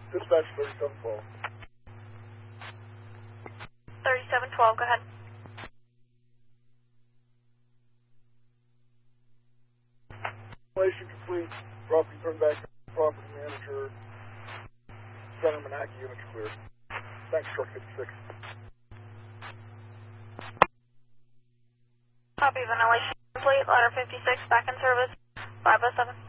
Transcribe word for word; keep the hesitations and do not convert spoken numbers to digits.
Dispatch thirty-seven twelve. thirty-seven twelve, go ahead. Installation complete. Property turned back to the property manager. Center Manaki units cleared. Thanks, truck fifty-six. Copy, ventilation complete. Ladder fifty-six back in service. five oh seven.